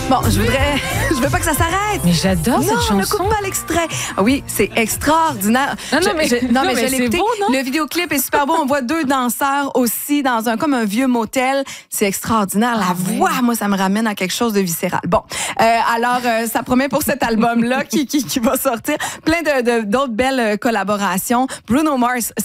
Bon, je veux pas que ça s'arrête. Mais j'adore cette chanson. Non, ne coupe pas l'extrait. Oui, c'est extraordinaire. Non, mais je l'ai écouté. beau, non? Le vidéoclip est super beau. On voit 2 danseurs aussi dans comme un vieux motel. C'est extraordinaire. La voix, moi, ça me ramène à quelque chose de viscéral. Bon, alors, ça promet pour cet album-là qui va sortir. Plein d'autres belles collaborations. Bruno Mars,